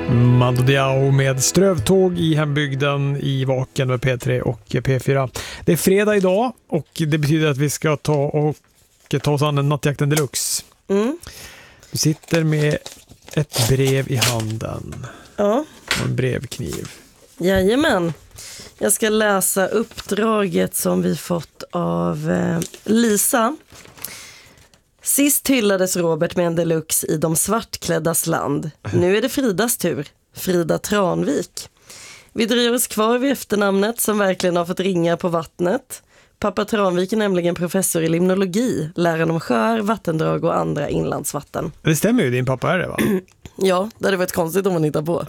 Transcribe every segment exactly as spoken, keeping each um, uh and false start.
Mando Diao med Strövtåg i hembygden i Vaken med P tre och P fyra. Det är fredag idag och det betyder att vi ska ta och ta oss an en Nattjakten Deluxe. Mm. Du sitter med ett brev i handen. Ja. Och en brevkniv. Jajamän. Jag ska läsa uppdraget som vi fått av eh, Lisa. Sist hyllades Robert med en deluxe i de svartkläddas land. Nu är det Fridas tur. Frida Tranvik. Vi dröjer oss kvar vid efternamnet som verkligen har fått ringa på vattnet. Pappa Tranvik är nämligen professor i limnologi, läran om sjöar, vattendrag och andra inlandsvatten. Det stämmer ju, din pappa är det va? Ja, det hade varit konstigt om man hittar på.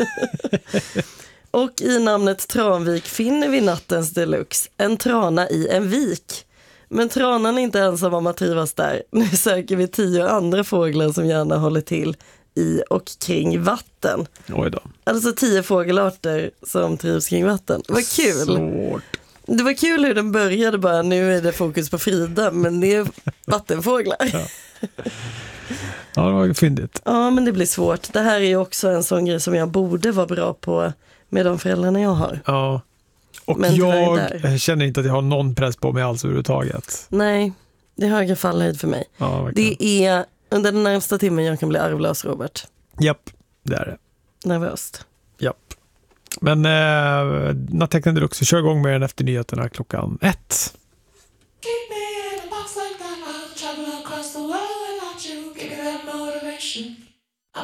Och i namnet Tranvik finner vi nattens deluxe, en trana i en vik. Men tranan är inte ensam om att trivas där. Nu söker vi tio andra fåglar som gärna håller till i och kring vatten. Oj då. Alltså tio fågelarter som trivs kring vatten. Vad kul! Svårt. Det var kul hur den började bara, nu är det fokus på Frida, men det är vattenfåglar. Ja, ja det var fyndigt. Ja, men det blir svårt. Det här är ju också en sån grej som jag borde vara bra på med de föräldrarna jag har. Ja. Och men jag känner inte att jag har någon press på mig alls överhuvudtaget. Nej, det är höga fallhöjd för mig. Ja, det är under den närmsta timmen jag kan bli arvlös, Robert. Japp, det är det. Nervöst. Japp. Men eh, Nattjakten Deluxe, kör igång med den efter nyheterna klockan ett.